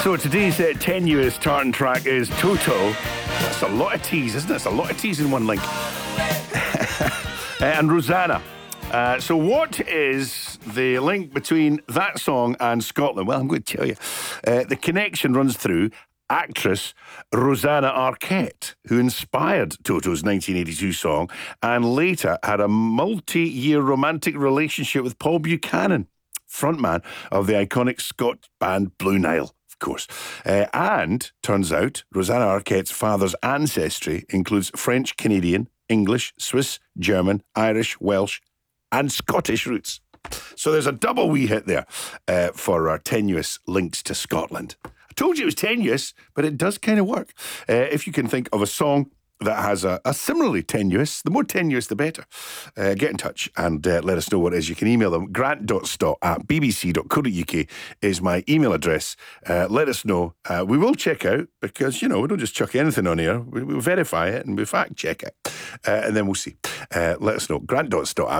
So today's tenuous tartan track is Toto. That's a lot of T's, isn't it? It's a lot of T's in one link. And Rosanna. So what is the link between that song and Scotland? Well, I'm going to tell you. The connection runs through actress Rosanna Arquette, who inspired Toto's 1982 song and later had a multi-year romantic relationship with Paul Buchanan, frontman of the iconic Scots band Blue Nile, of course. And turns out Rosanna Arquette's father's ancestry includes French, Canadian, English, Swiss, German, Irish, Welsh and Scottish roots. So there's a double wee hit there for our tenuous links to Scotland. I told you it was tenuous, but it does kind of work. If you can think of a song that has a similarly tenuous, the more tenuous the better, get in touch and let us know what it is. You can email them. grant.stott@bbc.co.uk is my email address. Let us know. We will check out, because, we don't just chuck anything on here. We'll verify it and we fact check it. And then we'll see. Let us know. grant.stott